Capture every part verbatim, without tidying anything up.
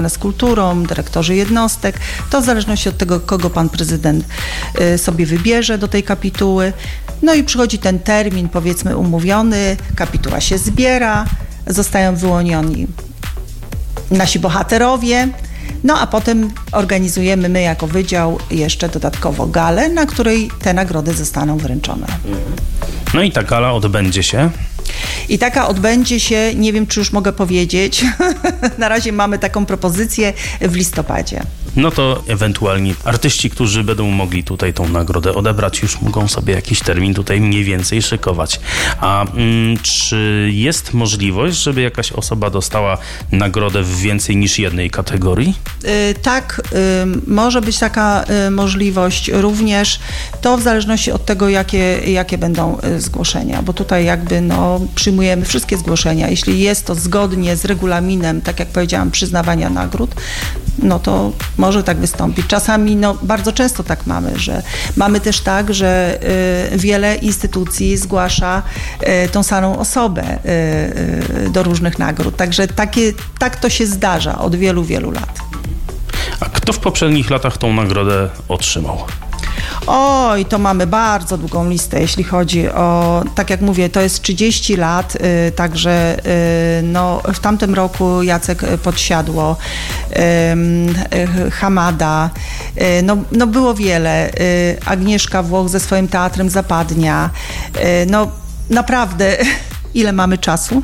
z kulturą, dyrektorzy jednostek. To w zależności od tego, kogo pan prezydent sobie wybierze do tej kapituły. No i przychodzi ten termin, powiedzmy, umówiony, kapituła się zbiera, zostają wyłonioni nasi bohaterowie, no a potem organizujemy my jako wydział jeszcze dodatkowo galę, na której te nagrody zostaną wręczone. No i ta gala odbędzie się? I taka odbędzie się, nie wiem, czy już mogę powiedzieć, na razie mamy taką propozycję w listopadzie. No to ewentualnie artyści, którzy będą mogli tutaj tą nagrodę odebrać, już mogą sobie jakiś termin tutaj mniej więcej szykować. A mm, czy jest możliwość, żeby jakaś osoba dostała nagrodę w więcej niż jednej kategorii? Yy, tak, yy, może być taka yy, możliwość również. To w zależności od tego, jakie, jakie będą yy, zgłoszenia, bo tutaj jakby no, przyjmujemy wszystkie zgłoszenia. Jeśli jest to zgodnie z regulaminem, tak jak powiedziałam, przyznawania nagród, no to może tak wystąpić. Czasami, no bardzo często tak mamy, że mamy też tak, że y, wiele instytucji zgłasza y, tą samą osobę y, y, do różnych nagród. Także takie, tak to się zdarza od wielu, wielu lat. A kto w poprzednich latach tą nagrodę otrzymał? Oj, to mamy bardzo długą listę, jeśli chodzi o, tak jak mówię, to jest trzydzieści lat, y, także y, no, w tamtym roku Jacek Podsiadło, y, y, Hamada, y, no, no było wiele, y, Agnieszka Włoch ze swoim teatrem Zapadnia, y, no naprawdę... Ile mamy czasu?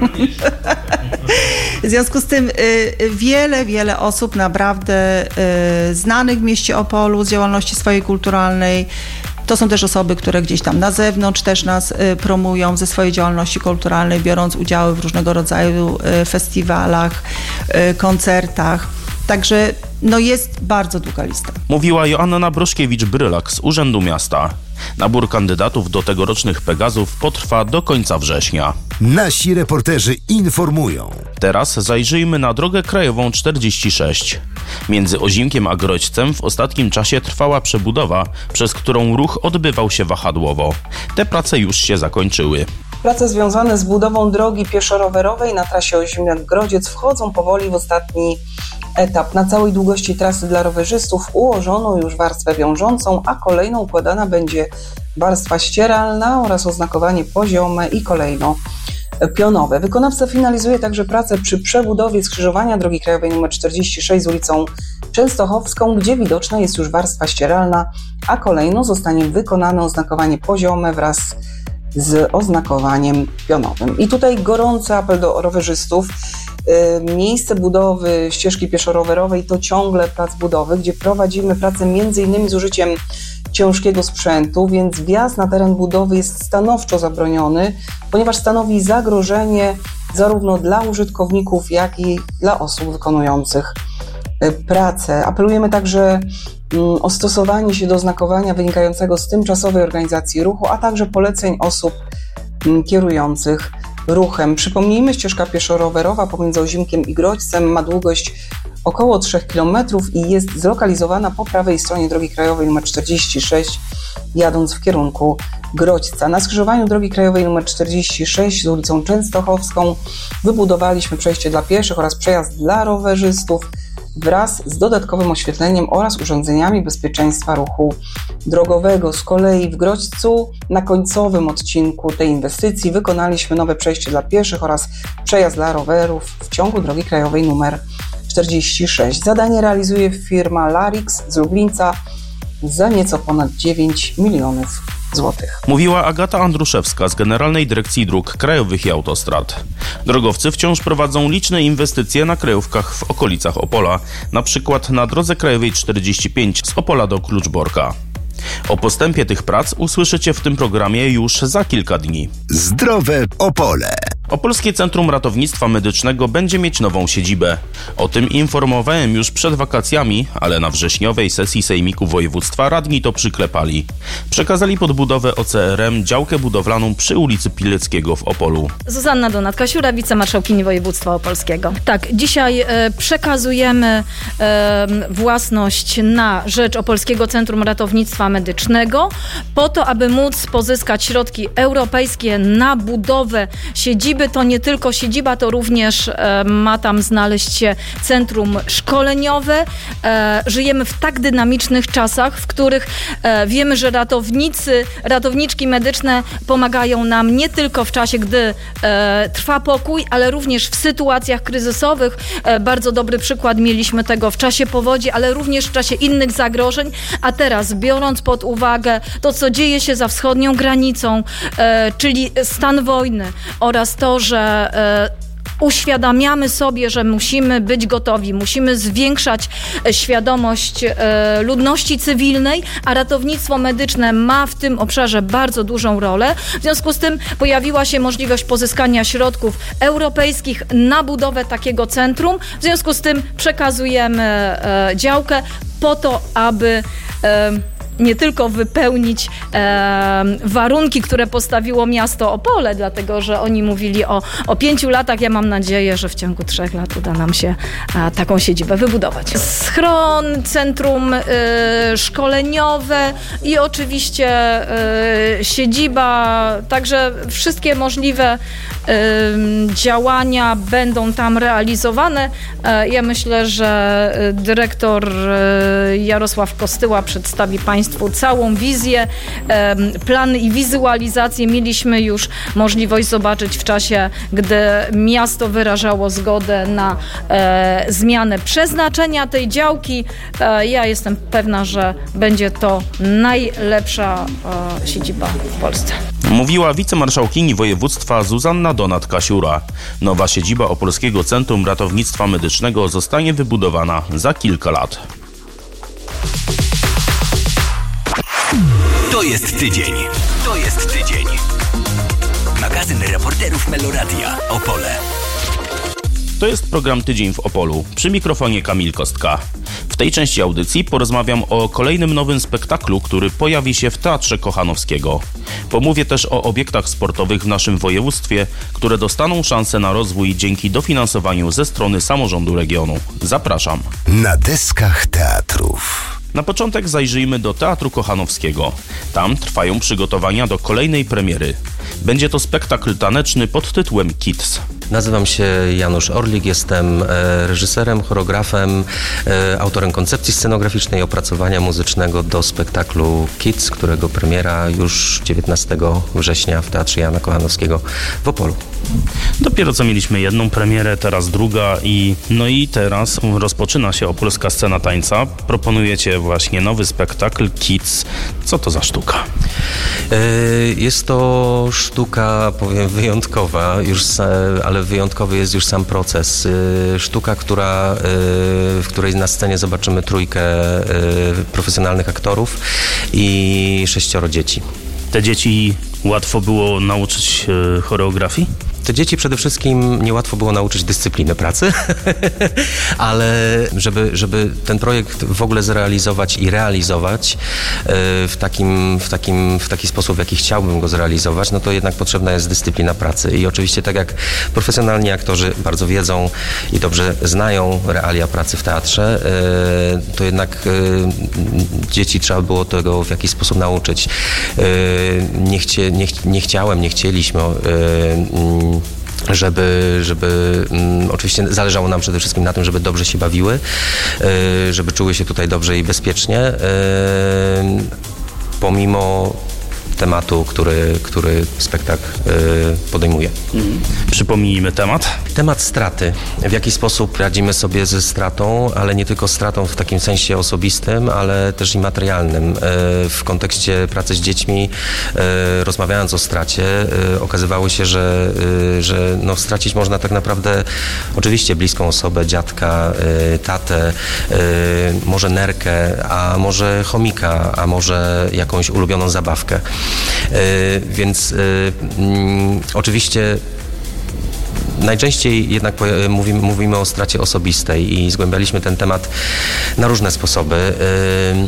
W związku z tym y, wiele, wiele osób naprawdę y, znanych w mieście Opolu z działalności swojej kulturalnej. To są też osoby, które gdzieś tam na zewnątrz też nas y, promują ze swojej działalności kulturalnej, biorąc udział w różnego rodzaju y, festiwalach, y, koncertach. Także no jest bardzo długa lista. Mówiła Joanna Broszkiewicz-Brylak z Urzędu Miasta. Nabór kandydatów do tegorocznych Pegazów potrwa do końca września. Nasi reporterzy informują. Teraz zajrzyjmy na drogę krajową czterdzieści sześć. Między Ozimkiem a Grodźcem w ostatnim czasie trwała przebudowa, przez którą ruch odbywał się wahadłowo. Te prace już się zakończyły. Prace związane z budową drogi pieszo-rowerowej na trasie Ozimiak-Grodziec wchodzą powoli w ostatni etap. Na całej długości trasy dla rowerzystów ułożono już warstwę wiążącą, a kolejno układana będzie warstwa ścieralna oraz oznakowanie poziome i kolejno pionowe. Wykonawca finalizuje także pracę przy przebudowie skrzyżowania drogi krajowej nr czterdzieści sześć z ulicą Częstochowską, gdzie widoczna jest już warstwa ścieralna, a kolejno zostanie wykonane oznakowanie poziome wraz z oznakowaniem pionowym. I tutaj gorący apel do rowerzystów. Miejsce budowy ścieżki pieszo-rowerowej to ciągle plac budowy, gdzie prowadzimy pracę między innymi z użyciem ciężkiego sprzętu, więc wjazd na teren budowy jest stanowczo zabroniony, ponieważ stanowi zagrożenie zarówno dla użytkowników, jak i dla osób wykonujących pracę. Apelujemy także o stosowanie się do oznakowania wynikającego z tymczasowej organizacji ruchu, a także poleceń osób kierujących ruchem. Przypomnijmy, ścieżka pieszo-rowerowa pomiędzy Ozimkiem i Grodźcem ma długość około trzech kilometrów i jest zlokalizowana po prawej stronie drogi krajowej nr czterdzieści sześć, jadąc w kierunku Grodźca. Na skrzyżowaniu drogi krajowej nr czterdzieści sześć z ulicą Częstochowską wybudowaliśmy przejście dla pieszych oraz przejazd dla rowerzystów wraz z dodatkowym oświetleniem oraz urządzeniami bezpieczeństwa ruchu drogowego. Z kolei w Grodźcu na końcowym odcinku tej inwestycji wykonaliśmy nowe przejście dla pieszych oraz przejazd dla rowerów w ciągu drogi krajowej nr czterdzieści sześć. Zadanie realizuje firma Larix z Lublińca za nieco ponad dziewięć milionów złotych. Mówiła Agata Andruszewska z Generalnej Dyrekcji Dróg Krajowych i Autostrad. Drogowcy wciąż prowadzą liczne inwestycje na krajówkach w okolicach Opola, na przykład na drodze krajowej czterdzieści pięć z Opola do Kluczborka. O postępie tych prac usłyszycie w tym programie już za kilka dni. Zdrowe Opole. Opolskie Centrum Ratownictwa Medycznego będzie mieć nową siedzibę. O tym informowałem już przed wakacjami, ale na wrześniowej sesji Sejmiku Województwa radni to przyklepali. Przekazali pod budowę O C R M działkę budowlaną przy ulicy Pileckiego w Opolu. Zuzanna Donatka-Siura, wicemarszałkini województwa opolskiego. Tak, dzisiaj e, przekazujemy e, własność na rzecz Opolskiego Centrum Ratownictwa Medycznego po to, aby móc pozyskać środki europejskie na budowę siedziby siedziby to nie tylko siedziba, to również e, ma tam znaleźć się centrum szkoleniowe. E, żyjemy w tak dynamicznych czasach, w których e, wiemy, że ratownicy, ratowniczki medyczne pomagają nam nie tylko w czasie, gdy e, trwa pokój, ale również w sytuacjach kryzysowych. E, bardzo dobry przykład mieliśmy tego w czasie powodzi, ale również w czasie innych zagrożeń. A teraz, biorąc pod uwagę to, co dzieje się za wschodnią granicą, e, czyli stan wojny oraz to, że e, uświadamiamy sobie, że musimy być gotowi, musimy zwiększać świadomość e, ludności cywilnej, a ratownictwo medyczne ma w tym obszarze bardzo dużą rolę. W związku z tym pojawiła się możliwość pozyskania środków europejskich na budowę takiego centrum. W związku z tym przekazujemy e, działkę po to, aby e, nie tylko wypełnić e, warunki, które postawiło miasto Opole, dlatego że oni mówili o, o pięciu latach. Ja mam nadzieję, że w ciągu trzech lat uda nam się e, taką siedzibę wybudować. Schron, centrum e, szkoleniowe i oczywiście e, siedziba, także wszystkie możliwe e, działania będą tam realizowane. E, ja myślę, że dyrektor e, Jarosław Kostyła przedstawi Państwu całą wizję, plany i wizualizację mieliśmy już możliwość zobaczyć w czasie, gdy miasto wyrażało zgodę na e, zmianę przeznaczenia tej działki. E, ja jestem pewna, że będzie to najlepsza e, siedziba w Polsce. Mówiła wicemarszałkini województwa Zuzanna Donat-Kasiura. Nowa siedziba Opolskiego Centrum Ratownictwa Medycznego zostanie wybudowana za kilka lat. To jest tydzień. To jest tydzień. Magazyn reporterów Meloradia Opole. To jest program Tydzień w Opolu. Przy mikrofonie Kamil Kostka. W tej części audycji porozmawiam o kolejnym nowym spektaklu, który pojawi się w Teatrze Kochanowskiego. Pomówię też o obiektach sportowych w naszym województwie, które dostaną szansę na rozwój dzięki dofinansowaniu ze strony samorządu regionu. Zapraszam. Na deskach teatrów. Na początek zajrzyjmy do Teatru Kochanowskiego. Tam trwają przygotowania do kolejnej premiery. Będzie to spektakl taneczny pod tytułem Kids. Nazywam się Janusz Orlik, jestem reżyserem, choreografem, autorem koncepcji scenograficznej i opracowania muzycznego do spektaklu Kids, którego premiera już dziewiętnastego września w Teatrze Jana Kochanowskiego w Opolu. Dopiero co mieliśmy jedną premierę, teraz druga i no i teraz rozpoczyna się Opolska Scena Tańca. Proponujecie właśnie nowy spektakl Kids. Co to za sztuka? Jest to sztuka, powiem, wyjątkowa, już, ale wyjątkowy jest już sam proces. Sztuka, która, w której na scenie zobaczymy trójkę profesjonalnych aktorów i sześcioro dzieci. Te dzieci łatwo było nauczyć choreografii? Te dzieci przede wszystkim niełatwo było nauczyć dyscypliny pracy, ale żeby, żeby ten projekt w ogóle zrealizować i realizować w takim, w takim, w taki sposób, w jaki chciałbym go zrealizować, no to jednak potrzebna jest dyscyplina pracy. I oczywiście tak jak profesjonalni aktorzy bardzo wiedzą i dobrze znają realia pracy w teatrze, to jednak dzieci trzeba było tego w jakiś sposób nauczyć. Nie, chcie, nie, nie chciałem, nie chcieliśmy żeby, żeby um, oczywiście zależało nam przede wszystkim na tym, żeby dobrze się bawiły, y, żeby czuły się tutaj dobrze i bezpiecznie, y, pomimo tematu, który, który spektakl y, podejmuje. Mhm. Przypomnijmy temat. Temat straty. W jaki sposób radzimy sobie ze stratą, ale nie tylko stratą w takim sensie osobistym, ale też i materialnym. Y, w kontekście pracy z dziećmi, y, rozmawiając o stracie, y, okazywało się, że, y, że no, stracić można tak naprawdę oczywiście bliską osobę, dziadka, y, tatę, y, może nerkę, a może chomika, a może jakąś ulubioną zabawkę. Yy, więc yy, yy, oczywiście najczęściej jednak mówimy, mówimy o stracie osobistej i zgłębialiśmy ten temat na różne sposoby. Yy,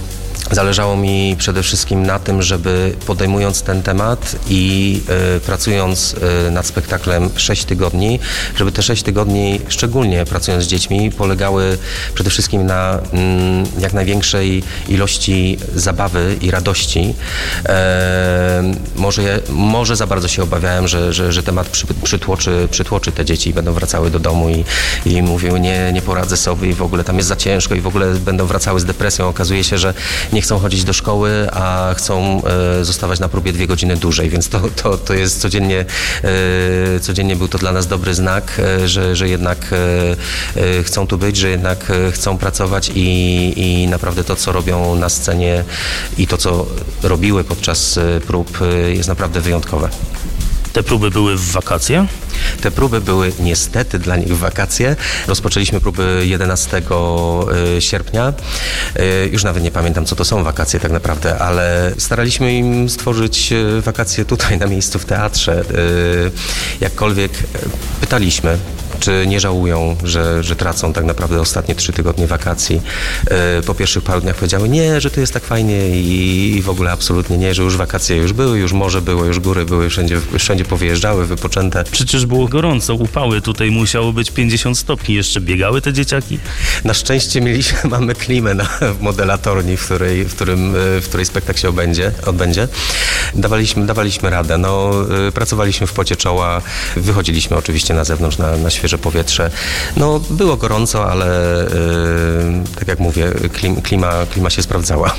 Zależało mi przede wszystkim na tym, żeby podejmując ten temat i y, pracując y, nad spektaklem sześć tygodni, żeby te sześć tygodni, szczególnie pracując z dziećmi, polegały przede wszystkim na mm, jak największej ilości zabawy i radości. E, może, może za bardzo się obawiałem, że, że, że temat przy, przytłoczy, przytłoczy te dzieci i będą wracały do domu i, i mówiły, nie, nie poradzę sobie i w ogóle tam jest za ciężko i w ogóle będą wracały z depresją. Okazuje się, że nie chcą chodzić do szkoły, a chcą e, zostawać na próbie dwie godziny dłużej, więc to, to, to jest codziennie, e, codziennie był to dla nas dobry znak, e, że, że jednak e, e, chcą tu być, że jednak e, chcą pracować i, i naprawdę to, co robią na scenie i to, co robiły podczas e, prób e, jest naprawdę wyjątkowe. Te próby były w wakacje? Te próby były niestety dla nich w wakacje. Rozpoczęliśmy próby jedenastego sierpnia. Już nawet nie pamiętam, co to są wakacje tak naprawdę, ale staraliśmy im stworzyć wakacje tutaj na miejscu w teatrze. Jakkolwiek pytaliśmy, czy nie żałują, że, że tracą tak naprawdę ostatnie trzy tygodnie wakacji. Po pierwszych paru dniach powiedziały, nie, że to jest tak fajnie i, i w ogóle absolutnie nie, że już wakacje już były, już morze było, już góry były, wszędzie, wszędzie powyjeżdżały, wypoczęte. Przecież było gorąco, upały, tutaj musiało być pięćdziesiąt stopni. Jeszcze biegały te dzieciaki? Na szczęście mieliśmy, mamy klimę na, w modelatorni, w której, w, którym, w której spektakl się obędzie, odbędzie. Dawaliśmy, dawaliśmy radę, no, pracowaliśmy w pocie czoła, wychodziliśmy oczywiście na zewnątrz, na, na świeże powietrze. No, było gorąco, ale yy, tak jak mówię, klim, klima, klima się sprawdzała.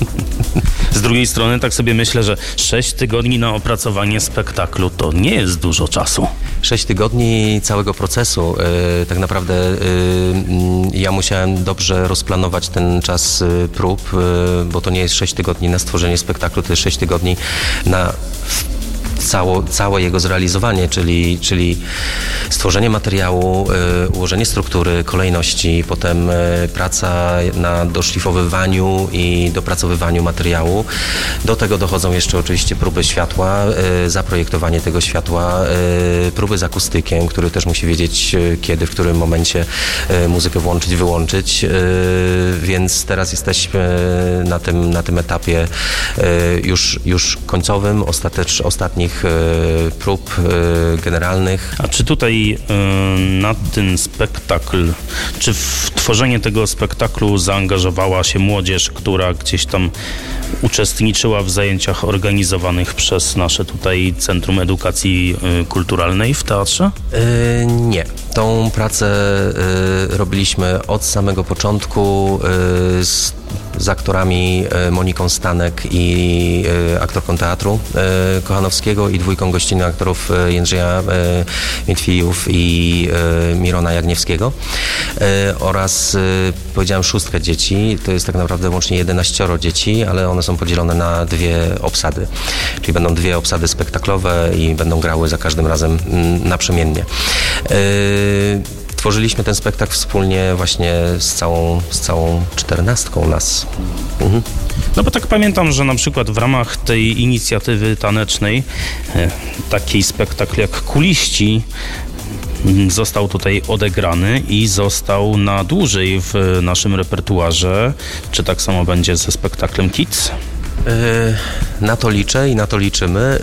Z drugiej strony tak sobie myślę, że sześć tygodni na opracowanie spektaklu to nie jest dużo czasu. Sześć tygodni całego procesu. Yy, tak naprawdę yy, ja musiałem dobrze rozplanować ten czas yy, prób, yy, bo to nie jest sześć tygodni na stworzenie spektaklu, to jest sześć tygodni na Cało, całe jego zrealizowanie, czyli, czyli stworzenie materiału, y, ułożenie struktury, kolejności, potem y, praca na doszlifowywaniu i dopracowywaniu materiału. Do tego dochodzą jeszcze oczywiście próby światła, y, zaprojektowanie tego światła, y, próby z akustykiem, który też musi wiedzieć y, kiedy, w którym momencie y, muzykę włączyć, wyłączyć, y, więc teraz jesteśmy na tym, na tym etapie y, już, już końcowym, ostatecz, ostatnich prób generalnych. A czy tutaj na ten spektakl, czy w tworzenie tego spektaklu zaangażowała się młodzież, która gdzieś tam uczestniczyła w zajęciach organizowanych przez nasze tutaj Centrum Edukacji Kulturalnej w teatrze? Yy, nie. Tą pracę yy, robiliśmy od samego początku yy, z z aktorami Moniką Stanek i aktorką teatru Kochanowskiego i dwójką gościnnych aktorów Jędrzeja Mietwijów i Mirona Jagniewskiego oraz powiedziałem szóstkę dzieci, to jest tak naprawdę łącznie jedenaścioro dzieci, ale one są podzielone na dwie obsady, czyli będą dwie obsady spektaklowe i będą grały za każdym razem naprzemiennie. Tworzyliśmy ten spektakl wspólnie właśnie z całą, z całą czternastką nas. Mhm. No bo tak pamiętam, że na przykład w ramach tej inicjatywy tanecznej taki spektakl jak Kuliści został tutaj odegrany i został na dłużej w naszym repertuarze. Czy tak samo będzie ze spektaklem Kids? Na to liczę i na to liczymy.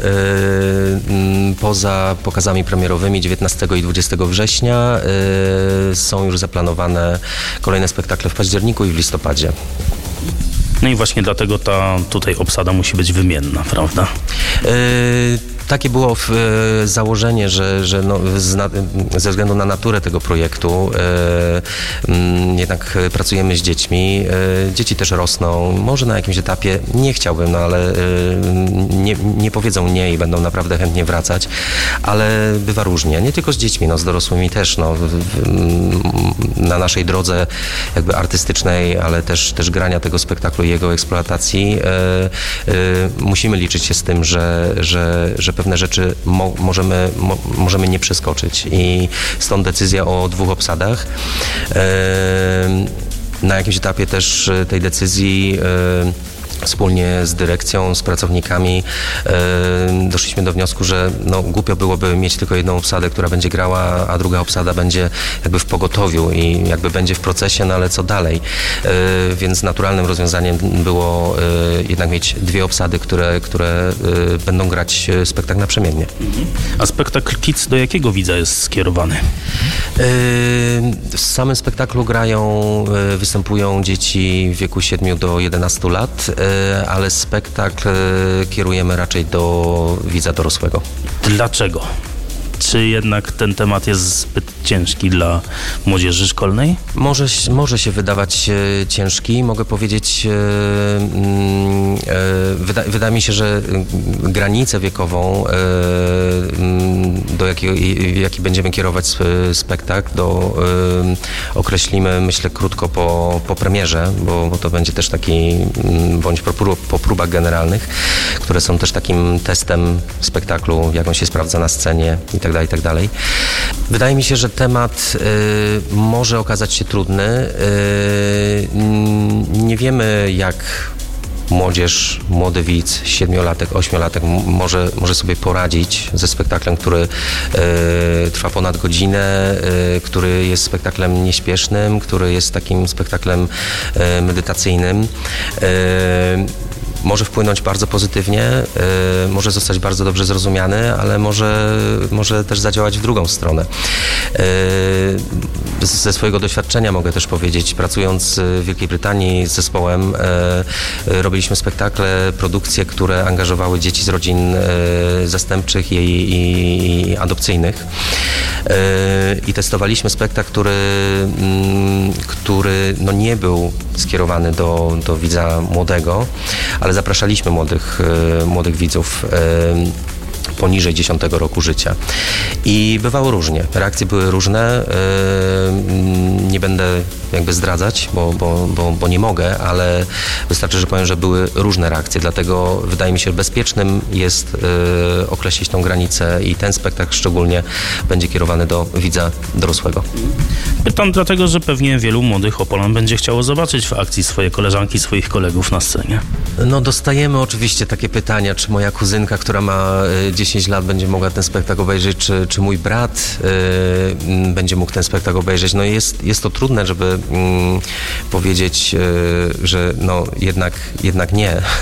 Poza pokazami premierowymi dziewiętnastego i dwudziestego września są już zaplanowane kolejne spektakle w październiku i w listopadzie. No i właśnie dlatego ta tutaj obsada musi być wymienna, prawda? Yy, takie było w, e, założenie, że, że no, zna, ze względu na naturę tego projektu e, m, jednak pracujemy z dziećmi. E, dzieci też rosną. Może na jakimś etapie nie chciałbym, no ale e, nie, nie powiedzą nie i będą naprawdę chętnie wracać, ale bywa różnie. Nie tylko z dziećmi, no, z dorosłymi też. No, w, w, na naszej drodze jakby artystycznej, ale też, też grania tego spektaklu i jego eksploatacji e, e, musimy liczyć się z tym, że, że, że pewne rzeczy mo, możemy, mo, możemy nie przeskoczyć i stąd decyzja o dwóch obsadach. E, na jakimś etapie też tej decyzji e, wspólnie z dyrekcją, z pracownikami e, doszliśmy do wniosku, że no, głupio byłoby mieć tylko jedną obsadę, która będzie grała, a druga obsada będzie jakby w pogotowiu i jakby będzie w procesie, no ale co dalej? E, więc naturalnym rozwiązaniem było e, jednak mieć dwie obsady, które, które e, będą grać spektakl naprzemiennie. A spektakl Kids do jakiego widza jest skierowany? E, w samym spektaklu grają, e, występują dzieci w wieku siedmiu do jedenastu lat, ale spektakl kierujemy raczej do widza dorosłego. Dlaczego? Czy jednak ten temat jest zbyt ciężki dla młodzieży szkolnej? Może, może się wydawać e, ciężki. Mogę powiedzieć, e, e, wyda, wydaje mi się, że granicę wiekową, e, do jakiej, jaki będziemy kierować spektakl, do, e, określimy, myślę, krótko po, po premierze, bo, bo to będzie też taki, bądź po, prób, po próbach generalnych, które są też takim testem spektaklu, jak on się sprawdza na scenie i tak dalej, i tak dalej. Wydaje mi się, że temat y, może okazać się trudny. Y, nie wiemy, jak młodzież, młody widz, siedmiolatek, ośmiolatek może, może sobie poradzić ze spektaklem, który y, trwa ponad godzinę, y, który jest spektaklem nieśpiesznym, który jest takim spektaklem y, medytacyjnym. Y, Może wpłynąć bardzo pozytywnie, y, może zostać bardzo dobrze zrozumiany, ale może, może też zadziałać w drugą stronę. Y, ze swojego doświadczenia mogę też powiedzieć, pracując w Wielkiej Brytanii z zespołem, y, y, robiliśmy spektakle, produkcje, które angażowały dzieci z rodzin y, zastępczych i, i, i adopcyjnych. Y, I testowaliśmy spektakl, który, y, który no nie był skierowany do, do widza młodego, ale zapraszaliśmy młodych, młodych widzów poniżej dziesiątego roku życia. I bywało różnie. Reakcje były różne. Nie będę jakby zdradzać, bo, bo, bo, bo nie mogę, ale wystarczy, że powiem, że były różne reakcje. Dlatego wydaje mi się, że bezpiecznym jest określić tą granicę i ten spektakl szczególnie będzie kierowany do widza dorosłego. Pytam dlatego, że pewnie wielu młodych Opolan będzie chciało zobaczyć w akcji swoje koleżanki, swoich kolegów na scenie. No dostajemy oczywiście takie pytania, czy moja kuzynka, która ma dziesięć lat, będzie mogła ten spektakl obejrzeć, czy, czy mój brat y, będzie mógł ten spektakl obejrzeć. No jest, jest to trudne, żeby y, powiedzieć, y, że no jednak, jednak nie. y,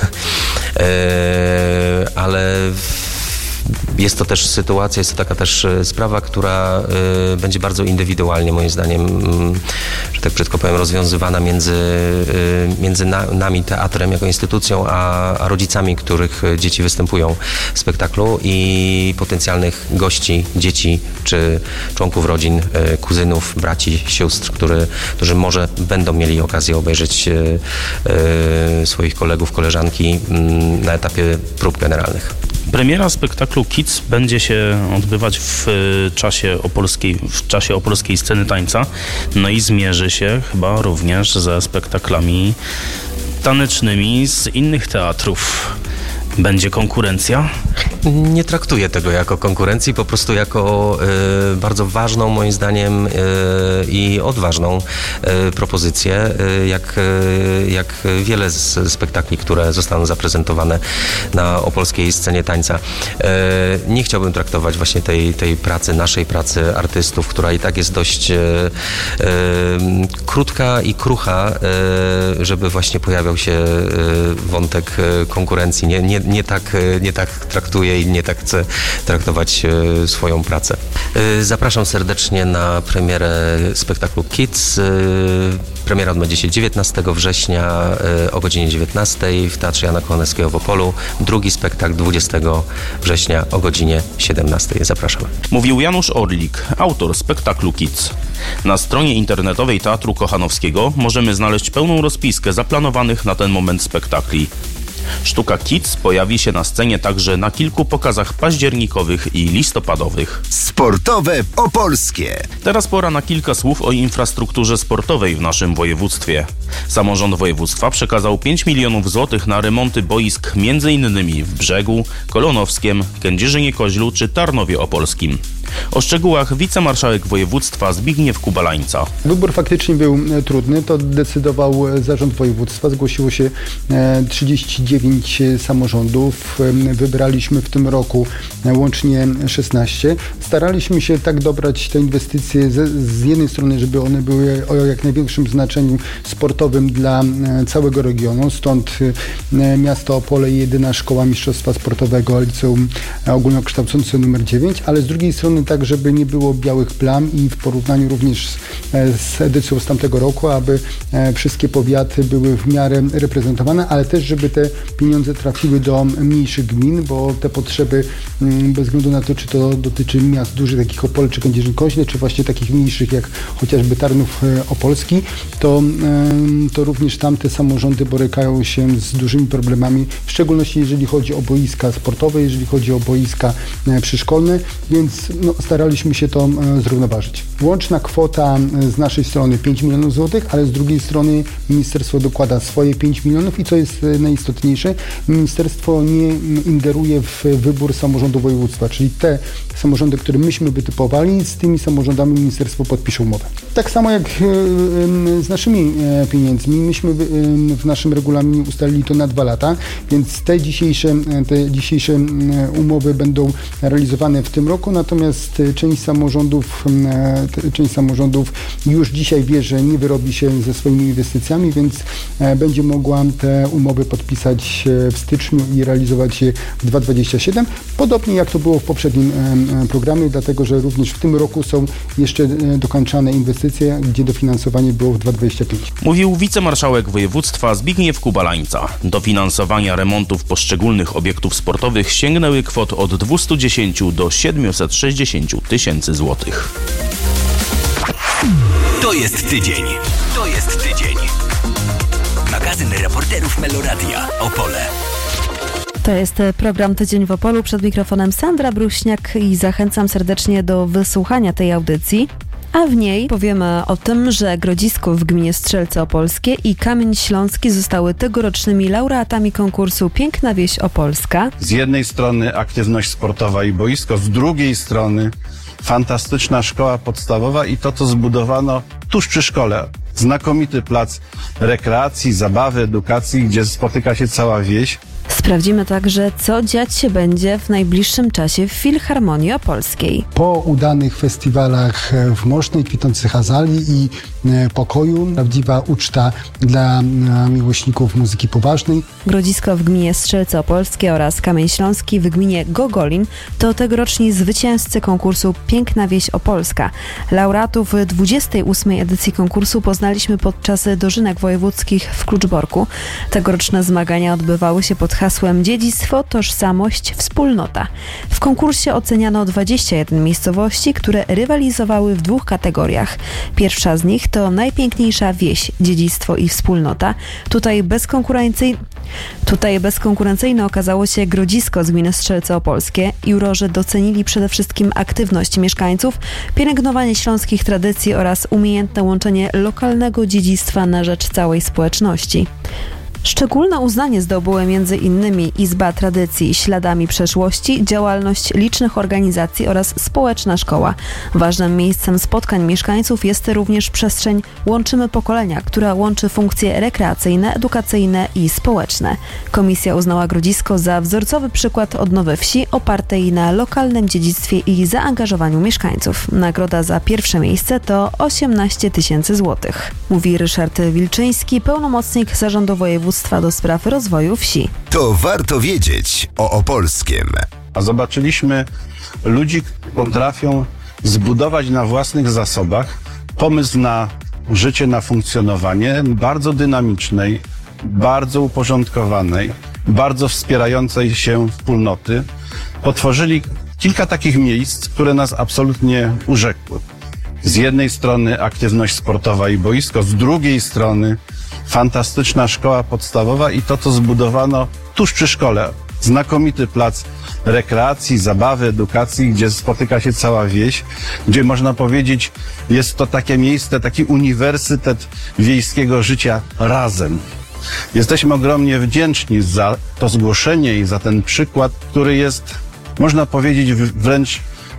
ale jest to też sytuacja, jest to taka też sprawa, która y, będzie bardzo indywidualnie, moim zdaniem, y, że tak brzydko powiem, rozwiązywana między, y, między na, nami, teatrem jako instytucją, a, a rodzicami, których dzieci występują w spektaklu i potencjalnych gości, dzieci czy członków rodzin, y, kuzynów, braci, sióstr, który, którzy może będą mieli okazję obejrzeć y, y, swoich kolegów, koleżanki y, na etapie prób generalnych. Premiera spektaklu Kids będzie się odbywać w czasie opolskiej, w czasie opolskiej sceny tańca, no i zmierzy się chyba również ze spektaklami tanecznymi z innych teatrów. Będzie konkurencja? Nie traktuję tego jako konkurencji, po prostu jako y, bardzo ważną, moim zdaniem, y, i odważną y, propozycję, y, jak, y, jak wiele z spektakli, które zostaną zaprezentowane na opolskiej scenie tańca. Y, nie chciałbym traktować właśnie tej, tej pracy, naszej pracy artystów, która i tak jest dość y, y, krótka i krucha, y, żeby właśnie pojawiał się y, wątek y, konkurencji. Nie, nie, nie, tak, nie tak traktuję i nie tak chcę traktować e, swoją pracę. E, zapraszam serdecznie na premierę spektaklu Kids. E, premiera odbędzie się dziewiętnastego września e, o godzinie dziewiętnastej w Teatrze Jana Kochanowskiego w Opolu. Drugi spektakl dwudziestego września o godzinie siedemnastej. Zapraszam. Mówił Janusz Orlik, autor spektaklu Kids. Na stronie internetowej Teatru Kochanowskiego możemy znaleźć pełną rozpiskę zaplanowanych na ten moment spektakli. Sztuka Kids pojawi się na scenie także na kilku pokazach październikowych i listopadowych. Sportowe opolskie. Teraz pora na kilka słów o infrastrukturze sportowej w naszym województwie. Samorząd województwa przekazał pięć milionów złotych na remonty boisk m.in. w Brzegu, Kolonowskiem, Kędzierzynie-Koźlu czy Tarnowie Opolskim. O szczegółach wicemarszałek województwa Zbigniew Kubalańca. Wybór faktycznie był trudny, to decydował zarząd województwa. Zgłosiło się trzydzieści dziewięć samorządów. Wybraliśmy w tym roku łącznie szesnaście. Staraliśmy się tak dobrać te inwestycje z, z jednej strony, żeby one były o jak największym znaczeniu sportowym dla całego regionu. Stąd miasto Opole, jedyna szkoła mistrzostwa sportowego, liceum ogólnokształcące numer dziewięć, ale z drugiej strony tak, żeby nie było białych plam i w porównaniu również z, z edycją z tamtego roku, aby wszystkie powiaty były w miarę reprezentowane, ale też, żeby te pieniądze trafiły do mniejszych gmin, bo te potrzeby, bez względu na to, czy to dotyczy miast dużych, takich Opole, czy Kędzierzyn-Koźle, czy właśnie takich mniejszych, jak chociażby Tarnów Opolski, to, to również tamte samorządy borykają się z dużymi problemami, w szczególności jeżeli chodzi o boiska sportowe, jeżeli chodzi o boiska przyszkolne, więc no, staraliśmy się to zrównoważyć. Łączna kwota z naszej strony pięć milionów złotych, ale z drugiej strony ministerstwo dokłada swoje pięć milionów i co jest najistotniejsze, ministerstwo nie ingeruje w wybór samorządu województwa, czyli te samorządy, które myśmy wytypowali, z tymi samorządami ministerstwo podpisze umowę. Tak samo jak z naszymi pieniędzmi, myśmy w naszym regulaminie ustalili to na dwa lata, więc te dzisiejsze, te dzisiejsze umowy będą realizowane w tym roku, natomiast część samorządów, część samorządów już dzisiaj wie, że nie wyrobi się ze swoimi inwestycjami, więc będzie mogła te umowy podpisać w styczniu i realizować je w dwa tysiące dwudziestym siódmym. Podobnie jak to było w poprzednim programie, dlatego że również w tym roku są jeszcze dokończane inwestycje, gdzie dofinansowanie było w dwa tysiące dwudziestym piątym. Mówił wicemarszałek województwa Zbigniew Kubalańca. Dofinansowania remontów poszczególnych obiektów sportowych sięgnęły kwot od dwieście dziesięć do siedemset sześćdziesiąt tysięcy złotych. To jest tydzień. To jest tydzień. Magazyn reporterów Meloradia Opole. To jest program Tydzień w Opolu. Przed mikrofonem Sandra Bruśniak i zachęcam serdecznie do wysłuchania tej audycji. A w niej powiemy o tym, że Grodzisko w gminie Strzelce Opolskie i Kamień Śląski zostały tegorocznymi laureatami konkursu Piękna Wieś Opolska. Z jednej strony aktywność sportowa i boisko, z drugiej strony fantastyczna szkoła podstawowa i to, co zbudowano tuż przy szkole. Znakomity plac rekreacji, zabawy, edukacji, gdzie spotyka się cała wieś. Sprawdzimy także, co dziać się będzie w najbliższym czasie w Filharmonii Opolskiej. Po udanych festiwalach w Mosznej, kwitnących azalii i Pokoju, prawdziwa uczta dla miłośników muzyki poważnej. Grodzisko w gminie Strzelce Opolskie oraz Kamień Śląski w gminie Gogolin to tegoroczni zwycięzcy konkursu Piękna Wieś Opolska. Laureatów dwudziestej ósmej edycji konkursu poznaliśmy podczas dożynek wojewódzkich w Kluczborku. Tegoroczne zmagania odbywały się pod hasłem Dziedzictwo, Tożsamość, Wspólnota. W konkursie oceniano dwadzieścia jeden miejscowości, które rywalizowały w dwóch kategoriach. Pierwsza z nich to najpiękniejsza wieś, dziedzictwo i wspólnota. Tutaj bezkonkurencyjnie Tutaj bezkonkurencyjne okazało się Grodzisko z gminy Strzelce Opolskie. Jurorzy docenili przede wszystkim aktywność mieszkańców, pielęgnowanie śląskich tradycji oraz umiejętne łączenie lokalnego dziedzictwa na rzecz całej społeczności. Szczególne uznanie zdobyły między innymi Izba Tradycji, Śladami Przeszłości, działalność licznych organizacji oraz społeczna szkoła. Ważnym miejscem spotkań mieszkańców jest również przestrzeń Łączymy Pokolenia, która łączy funkcje rekreacyjne, edukacyjne i społeczne. Komisja uznała Grodzisko za wzorcowy przykład odnowy wsi opartej na lokalnym dziedzictwie i zaangażowaniu mieszkańców. Nagroda za pierwsze miejsce to osiemnaście tysięcy złotych. Mówi Ryszard Wilczyński, pełnomocnik Zarządu Województwa do spraw rozwoju wsi. To warto wiedzieć o Opolskiem. A zobaczyliśmy ludzi, którzy potrafią zbudować na własnych zasobach pomysł na życie, na funkcjonowanie bardzo dynamicznej, bardzo uporządkowanej, bardzo wspierającej się wspólnoty. Potworzyli kilka takich miejsc, które nas absolutnie urzekły. Z jednej strony aktywność sportowa i boisko, z drugiej strony fantastyczna szkoła podstawowa i to, co zbudowano tuż przy szkole. Znakomity plac rekreacji, zabawy, edukacji, gdzie spotyka się cała wieś, gdzie można powiedzieć, jest to takie miejsce, taki uniwersytet wiejskiego życia razem. Jesteśmy ogromnie wdzięczni za to zgłoszenie i za ten przykład, który jest, można powiedzieć, wręcz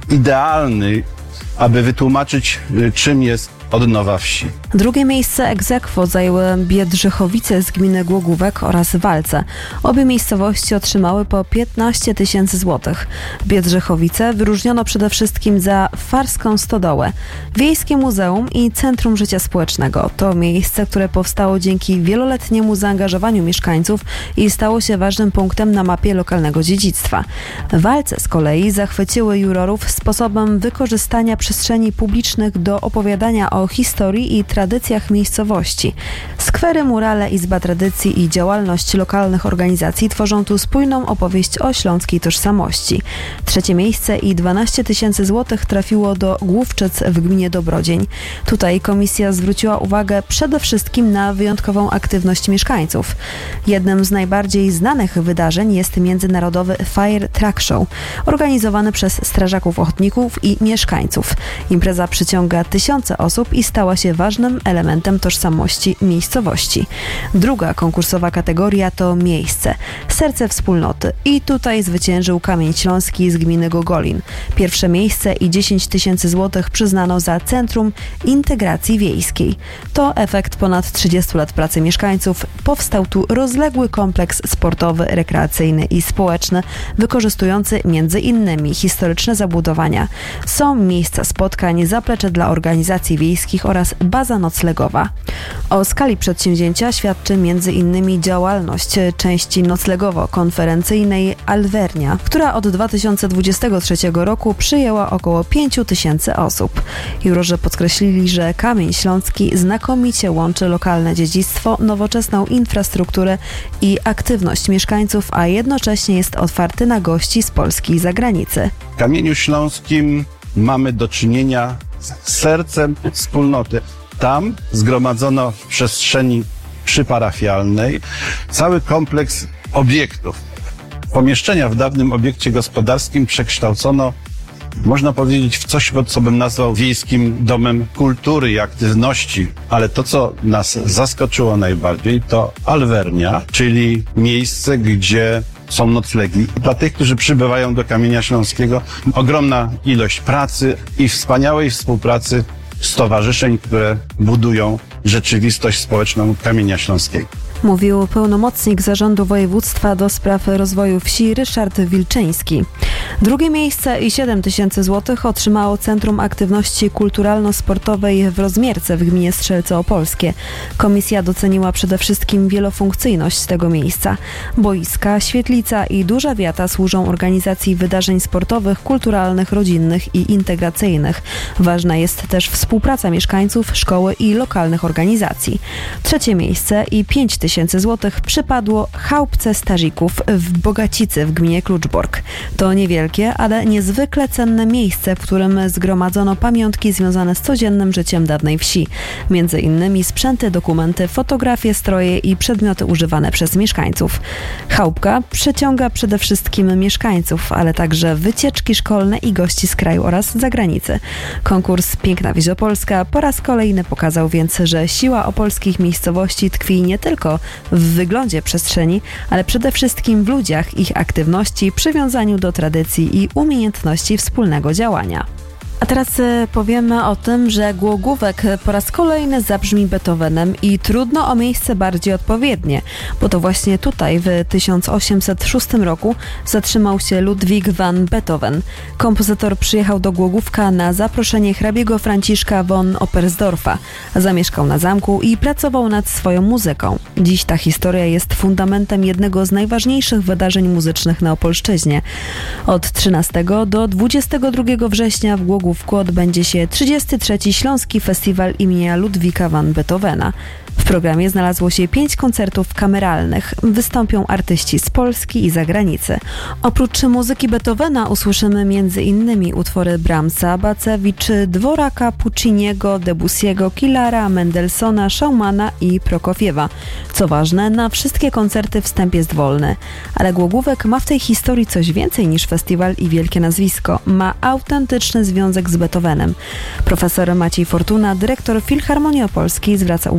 idealny, aby wytłumaczyć, czym jest odnowa wsi. Drugie miejsce ex aequo zajęły Biedrzychowice z gminy Głogówek oraz Walce. Obie miejscowości otrzymały po piętnaście tysięcy złotych. Biedrzychowice wyróżniono przede wszystkim za Farską Stodołę, Wiejskie Muzeum i Centrum Życia Społecznego. To miejsce, które powstało dzięki wieloletniemu zaangażowaniu mieszkańców i stało się ważnym punktem na mapie lokalnego dziedzictwa. Walce z kolei zachwyciły jurorów sposobem wykorzystania przestrzeni publicznych do opowiadania o historii i tradycjach miejscowości. Skwery, murale, izba tradycji i działalność lokalnych organizacji tworzą tu spójną opowieść o śląskiej tożsamości. Trzecie miejsce i dwanaście tysięcy złotych trafiło do Główczyc w gminie Dobrodzień. Tutaj komisja zwróciła uwagę przede wszystkim na wyjątkową aktywność mieszkańców. Jednym z najbardziej znanych wydarzeń jest międzynarodowy Fire Truck Show, organizowany przez strażaków ochotników i mieszkańców. Impreza przyciąga tysiące osób i stała się ważnym elementem tożsamości miejscowości. Druga konkursowa kategoria to miejsce, serce wspólnoty i tutaj zwyciężył Kamień Śląski z gminy Gogolin. Pierwsze miejsce i dziesięć tysięcy złotych przyznano za Centrum Integracji Wiejskiej. To efekt ponad trzydziestu lat pracy mieszkańców. Powstał tu rozległy kompleks sportowy, rekreacyjny i społeczny, wykorzystujący między innymi historyczne zabudowania. Są miejsca spotkań, zaplecze dla organizacji wiejskich oraz baza noclegowa. O skali przedsięwzięcia świadczy między innymi działalność części noclegowo-konferencyjnej Alvernia, która od dwa tysiące dwudziestego trzeciego roku przyjęła około pięć tysięcy osób. Jurorzy podkreślili, że Kamień Śląski znakomicie łączy lokalne dziedzictwo, nowoczesną infrastrukturę i aktywność mieszkańców, a jednocześnie jest otwarty na gości z Polski i zagranicy. W Kamieniu Śląskim mamy do czynienia z sercem wspólnoty. Tam zgromadzono w przestrzeni przyparafialnej cały kompleks obiektów. Pomieszczenia w dawnym obiekcie gospodarskim przekształcono, można powiedzieć, w coś, co bym nazwał wiejskim domem kultury i aktywności. Ale to, co nas zaskoczyło najbardziej, to Alvernia, czyli miejsce, gdzie są noclegi. Dla tych, którzy przybywają do Kamienia Śląskiego, ogromna ilość pracy i wspaniałej współpracy stowarzyszeń, które budują rzeczywistość społeczną Kamienia Śląskiego. Mówił pełnomocnik Zarządu Województwa do spraw rozwoju wsi Ryszard Wilczyński. Drugie miejsce i siedem tysięcy złotych otrzymało Centrum Aktywności Kulturalno-Sportowej w Rozmierce w gminie Strzelce Opolskie. Komisja doceniła przede wszystkim wielofunkcyjność tego miejsca. Boiska, świetlica i duża wiata służą organizacji wydarzeń sportowych, kulturalnych, rodzinnych i integracyjnych. Ważna jest też współpraca mieszkańców, szkoły i lokalnych organizacji. Trzecie miejsce i pięć tysięcy złotych przypadło chałupce Stazików w Bogacicy w gminie Kluczbork. To niewielkie, ale niezwykle cenne miejsce, w którym zgromadzono pamiątki związane z codziennym życiem dawnej wsi. Między innymi sprzęty, dokumenty, fotografie, stroje i przedmioty używane przez mieszkańców. Chałupka przyciąga przede wszystkim mieszkańców, ale także wycieczki szkolne i gości z kraju oraz z zagranicy. Konkurs Piękna Wieś Opolska po raz kolejny pokazał więc, że siła opolskich miejscowości tkwi nie tylko w wyglądzie przestrzeni, ale przede wszystkim w ludziach, ich aktywności, przywiązaniu do tradycji i umiejętności wspólnego działania. A teraz powiemy o tym, że Głogówek po raz kolejny zabrzmi Beethovenem i trudno o miejsce bardziej odpowiednie, bo to właśnie tutaj w tysiąc osiemset szóstym roku zatrzymał się Ludwig van Beethoven. Kompozytor przyjechał do Głogówka na zaproszenie hrabiego Franciszka von Oppersdorfa. Zamieszkał na zamku i pracował nad swoją muzyką. Dziś ta historia jest fundamentem jednego z najważniejszych wydarzeń muzycznych na Opolszczyźnie. Od trzynastego do dwudziestego drugiego września w Głogówku odbędzie się trzydziesty trzeci Śląski Festiwal imienia Ludwika van Beethovena. W programie znalazło się pięć koncertów kameralnych. Wystąpią artyści z Polski i zagranicy. Oprócz muzyki Beethovena usłyszymy między innymi utwory Brahmsa, Bacewicz, Dworaka, Pucciniego, Debussy'ego, Killara, Mendelssohna, Schumana i Prokofiewa. Co ważne, na wszystkie koncerty wstęp jest wolny. Ale Głogówek ma w tej historii coś więcej niż festiwal i wielkie nazwisko. Ma autentyczny związek z Beethovenem. Profesor Maciej Fortuna, dyrektor Filharmonii Opolskiej, zwraca uwagę na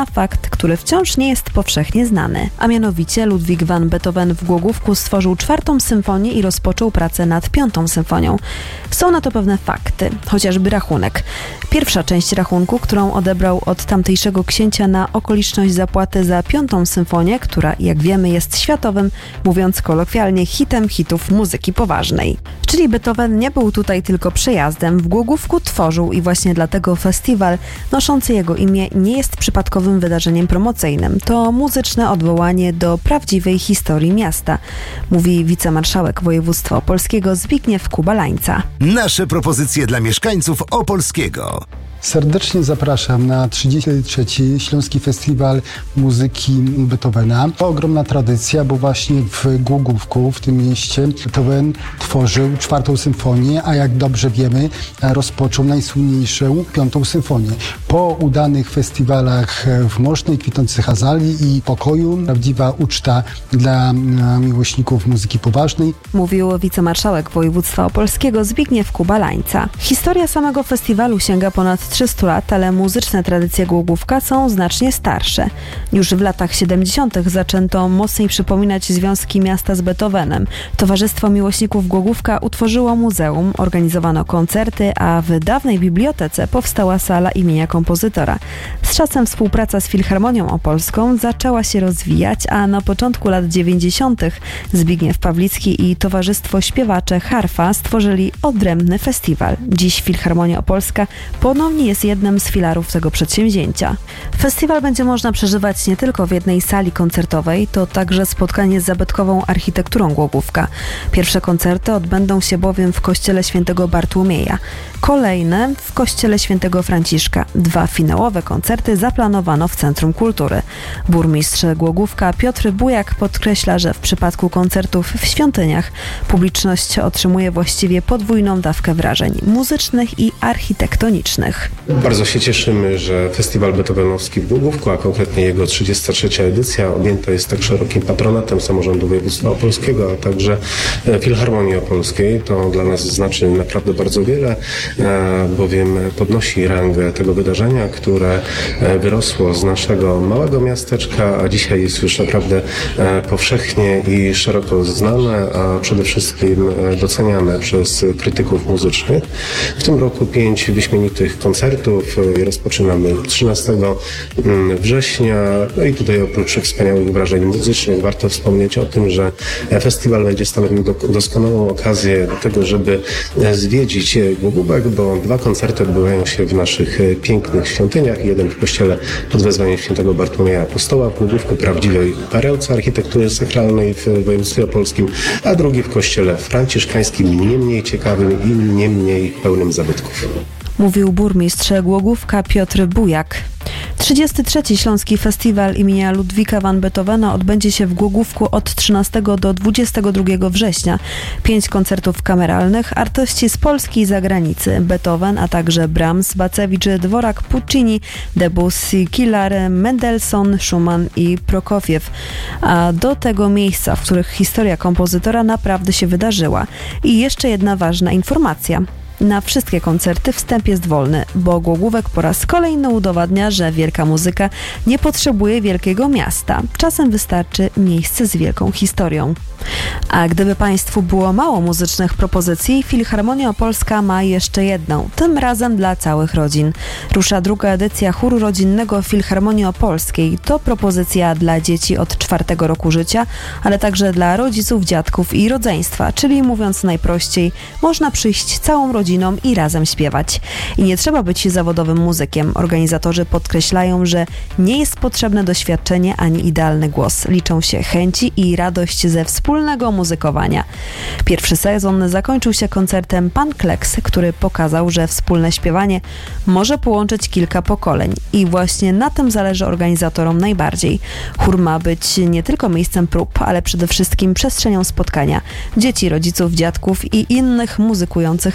fakt, który wciąż nie jest powszechnie znany. A mianowicie Ludwig van Beethoven w Głogówku stworzył czwartą symfonię i rozpoczął pracę nad piątą symfonią. Są na to pewne fakty, chociażby rachunek. Pierwsza część rachunku, którą odebrał od tamtejszego księcia na okoliczność zapłaty za piątą symfonię, która, jak wiemy, jest światowym, mówiąc kolokwialnie, hitem hitów muzyki poważnej. Czyli Beethoven nie był tutaj tylko przejazdem, w Głogówku tworzył i właśnie dlatego festiwal noszący jego imię nie jest przypadkowym wydarzeniem promocyjnym. To muzyczne odwołanie do prawdziwej historii miasta, mówi wicemarszałek województwa opolskiego Zbigniew Kubalańca. Nasze propozycje dla mieszkańców Opolskiego. Serdecznie zapraszam na trzydziesty trzeci Śląski Festiwal Muzyki Beethovena. To ogromna tradycja, bo właśnie w Głogówku, w tym mieście, Beethoven tworzył czwartą symfonię, a jak dobrze wiemy, rozpoczął najsłynniejszą piątą symfonię. Po udanych festiwalach w Mosznej, kwitnących azalii i pokoju, prawdziwa uczta dla miłośników muzyki poważnej. Mówił wicemarszałek województwa opolskiego Zbigniew Kubalańca. Historia samego festiwalu sięga ponad trzystu lat, ale muzyczne tradycje Głogówka są znacznie starsze. Już w latach siedemdziesiątych zaczęto mocniej przypominać związki miasta z Beethovenem. Towarzystwo Miłośników Głogówka utworzyło muzeum, organizowano koncerty, a w dawnej bibliotece powstała sala imienia kompozytora. Z czasem współpraca z Filharmonią Opolską zaczęła się rozwijać, a na początku lat dziewięćdziesiątych Zbigniew Pawlicki i Towarzystwo Śpiewacze Harfa stworzyli odrębny festiwal. Dziś Filharmonia Opolska ponownie jest jednym z filarów tego przedsięwzięcia. Festiwal będzie można przeżywać nie tylko w jednej sali koncertowej, to także spotkanie z zabytkową architekturą Głogówka. Pierwsze koncerty odbędą się bowiem w kościele świętego Bartłomieja, kolejne w kościele świętego Franciszka. Dwa finałowe koncerty zaplanowano w Centrum Kultury. Burmistrz Głogówka Piotr Bujak podkreśla, że w przypadku koncertów w świątyniach publiczność otrzymuje właściwie podwójną dawkę wrażeń muzycznych i architektonicznych. Bardzo się cieszymy, że Festiwal Beethovenowski w Głogówku, a konkretnie jego trzydziesta trzecia edycja objęta jest tak szerokim patronatem samorządu województwa opolskiego, a także Filharmonii Opolskiej. To dla nas znaczy naprawdę bardzo wiele, bowiem podnosi rangę tego wydarzenia, które wyrosło z naszego małego miasteczka, a dzisiaj jest już naprawdę powszechnie i szeroko znane, a przede wszystkim doceniane przez krytyków muzycznych. W tym roku pięć wyśmienitych koncertów. Rozpoczynamy trzynastego września. No i tutaj oprócz wspaniałych wrażeń muzycznych warto wspomnieć o tym, że festiwal będzie stanowił doskonałą okazję do tego, żeby zwiedzić Głogówek, bo dwa koncerty odbywają się w naszych pięknych świątyniach. Jeden w kościele pod wezwaniem świętego Bartłomieja Apostoła w Głogówku, prawdziwej perełce architektury sakralnej w województwie opolskim, a drugi w kościele franciszkańskim, nie mniej ciekawym i nie mniej pełnym zabytków. Mówił burmistrz Głogówka Piotr Bujak. trzydziesty trzeci Śląski Festiwal imienia Ludwika van Beethovena odbędzie się w Głogówku od trzynastego do dwudziestego drugiego września. Pięć koncertów kameralnych, artyści z Polski i zagranicy, Beethoven, a także Brahms, Bacewicz, Dworak, Puccini, Debussy, Kilar, Mendelssohn, Schumann i Prokofiew. A do tego miejsca, w których historia kompozytora naprawdę się wydarzyła. I jeszcze jedna ważna informacja. Na wszystkie koncerty wstęp jest wolny, bo Głogówek po raz kolejny udowadnia, że wielka muzyka nie potrzebuje wielkiego miasta. Czasem wystarczy miejsce z wielką historią. A gdyby Państwu było mało muzycznych propozycji, Filharmonia Opolska ma jeszcze jedną, tym razem dla całych rodzin. Rusza druga edycja chóru rodzinnego Filharmonii Opolskiej. To propozycja dla dzieci od czwartego roku życia, ale także dla rodziców, dziadków i rodzeństwa, czyli mówiąc najprościej, można przyjść całą rodziną i razem śpiewać. I nie trzeba być zawodowym muzykiem. Organizatorzy podkreślają, że nie jest potrzebne doświadczenie ani idealny głos. Liczą się chęci i radość ze wspólnego muzykowania. Pierwszy sezon zakończył się koncertem Pan Kleks, który pokazał, że wspólne śpiewanie może połączyć kilka pokoleń. I właśnie na tym zależy organizatorom najbardziej. Chór ma być nie tylko miejscem prób, ale przede wszystkim przestrzenią spotkania dzieci, rodziców, dziadków i innych muzykujących rodzin.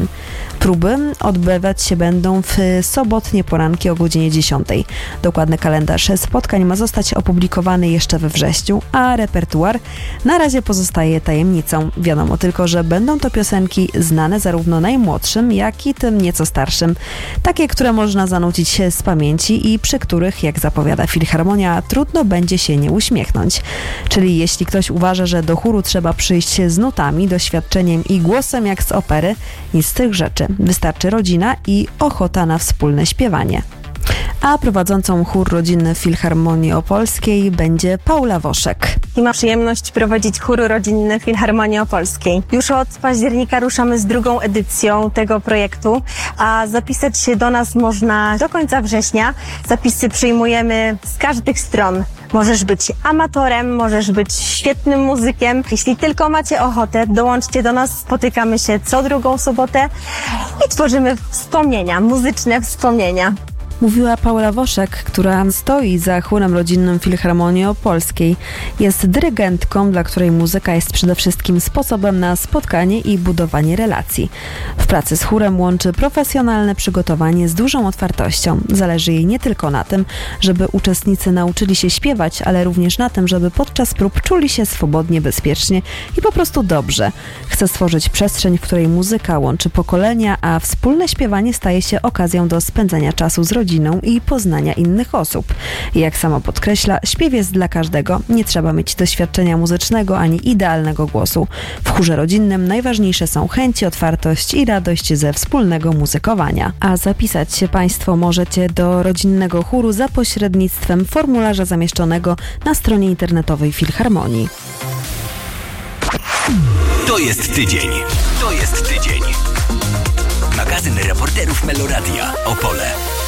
Próby odbywać się będą w sobotnie poranki o godzinie dziesiątej. Dokładny kalendarz spotkań ma zostać opublikowany jeszcze we wrześniu, a repertuar na razie pozostaje tajemnicą. Wiadomo tylko, że będą to piosenki znane zarówno najmłodszym, jak i tym nieco starszym. Takie, które można zanucić się z pamięci i przy których, jak zapowiada Filharmonia, trudno będzie się nie uśmiechnąć. Czyli jeśli ktoś uważa, że do chóru trzeba przyjść z nutami, doświadczeniem i głosem jak z opery, nic z tych rzeczy. Wystarczy rodzina i ochota na wspólne śpiewanie. A prowadzącą chór rodzinny w Filharmonii Opolskiej będzie Paula Woszek. I mam przyjemność prowadzić chór rodzinny w Filharmonii Opolskiej. Już od października ruszamy z drugą edycją tego projektu, a zapisać się do nas można do końca września. Zapisy przyjmujemy z każdych stron. Możesz być amatorem, możesz być świetnym muzykiem. Jeśli tylko macie ochotę, dołączcie do nas. Spotykamy się co drugą sobotę i tworzymy wspomnienia, muzyczne wspomnienia. Mówiła Paula Woszek, która stoi za chórem rodzinnym Filharmonii Opolskiej. Jest dyrygentką, dla której muzyka jest przede wszystkim sposobem na spotkanie i budowanie relacji. W pracy z chórem łączy profesjonalne przygotowanie z dużą otwartością. Zależy jej nie tylko na tym, żeby uczestnicy nauczyli się śpiewać, ale również na tym, żeby podczas prób czuli się swobodnie, bezpiecznie i po prostu dobrze. Chce stworzyć przestrzeń, w której muzyka łączy pokolenia, a wspólne śpiewanie staje się okazją do spędzania czasu z rodziną i poznania innych osób. I jak sama podkreśla, śpiew jest dla każdego. Nie trzeba mieć doświadczenia muzycznego ani idealnego głosu. W chórze rodzinnym najważniejsze są chęć, otwartość i radość ze wspólnego muzykowania. A zapisać się Państwo możecie do rodzinnego chóru za pośrednictwem formularza zamieszczonego na stronie internetowej Filharmonii. To jest tydzień. To jest tydzień. Magazyn reporterów Meloradia Opole.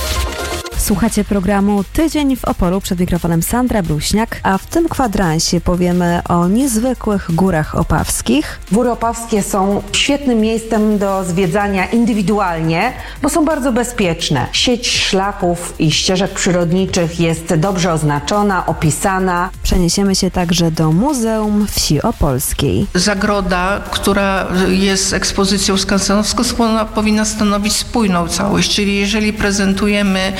Słuchacie programu Tydzień w Opolu, przed mikrofonem Sandra Bluśniak, a w tym kwadransie powiemy o niezwykłych górach opawskich. Góry opawskie są świetnym miejscem do zwiedzania indywidualnie, bo są bardzo bezpieczne. Sieć szlaków i ścieżek przyrodniczych jest dobrze oznaczona, opisana. Przeniesiemy się także do Muzeum Wsi Opolskiej. Zagroda, która jest ekspozycją skansenowską, ona powinna stanowić spójną całość, czyli jeżeli prezentujemy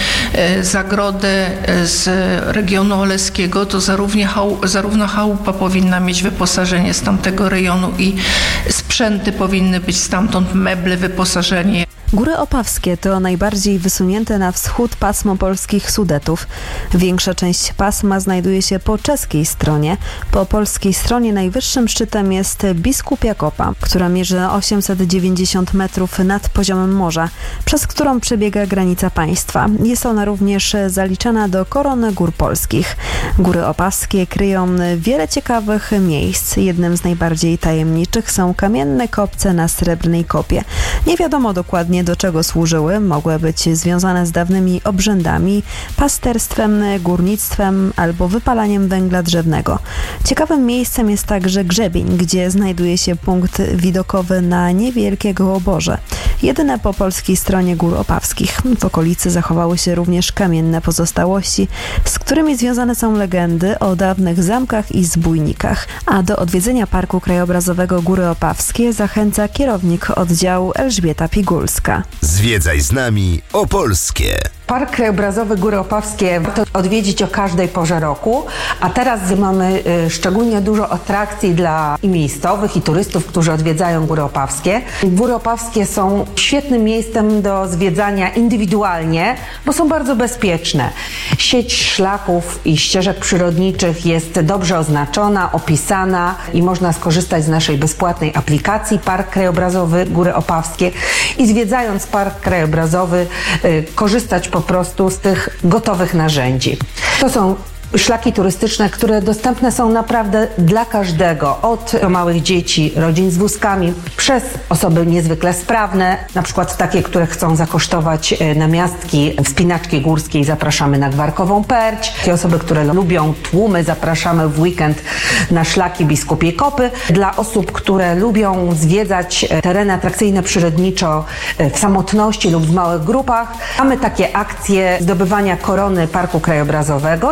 zagrodę z regionu oleskiego, to zarówno, chał, zarówno chałupa powinna mieć wyposażenie z tamtego rejonu i sprzęty powinny być stamtąd, meble, wyposażenie. Góry Opawskie to najbardziej wysunięte na wschód pasmo polskich Sudetów. Większa część pasma znajduje się po czeskiej stronie. Po polskiej stronie najwyższym szczytem jest Biskupia Kopa, która mierzy osiemset dziewięćdziesiąt metrów nad poziomem morza, przez którą przebiega granica państwa. Jest ona również zaliczana do korony gór polskich. Góry Opawskie kryją wiele ciekawych miejsc. Jednym z najbardziej tajemniczych są kamienne kopce na Srebrnej Kopie. Nie wiadomo dokładnie, do czego służyły. Mogły być związane z dawnymi obrzędami, pasterstwem, górnictwem albo wypalaniem węgla drzewnego. Ciekawym miejscem jest także grzebień, gdzie znajduje się punkt widokowy na niewielkiego oborze. Jedyne po polskiej stronie Gór Opawskich. W okolicy zachowały się również kamienne pozostałości, z którymi związane są legendy o dawnych zamkach i zbójnikach. A do odwiedzenia Parku Krajobrazowego Góry Opawskie zachęca kierownik oddziału Elżbieta Pigulska. Zwiedzaj z nami Opolskie. Park Krajobrazowy Góry Opawskie warto odwiedzić o każdej porze roku, a teraz mamy y, szczególnie dużo atrakcji dla i miejscowych, i turystów, którzy odwiedzają Góry Opawskie. Góry Opawskie są świetnym miejscem do zwiedzania indywidualnie, bo są bardzo bezpieczne. Sieć szlaków i ścieżek przyrodniczych jest dobrze oznaczona, opisana i można skorzystać z naszej bezpłatnej aplikacji Park Krajobrazowy Góry Opawskie i zwiedzając Park Krajobrazowy y, korzystać po prostu z tych gotowych narzędzi. To są szlaki turystyczne, które dostępne są naprawdę dla każdego, od małych dzieci, rodzin z wózkami, przez osoby niezwykle sprawne, na przykład takie, które chcą zakosztować namiastki wspinaczki górskiej, zapraszamy na Gwarkową Perć. Takie osoby, które lubią tłumy, zapraszamy w weekend na szlaki Biskupiej Kopy. Dla osób, które lubią zwiedzać tereny atrakcyjne przyrodniczo w samotności lub w małych grupach, mamy takie akcje zdobywania korony Parku Krajobrazowego i można zdobyć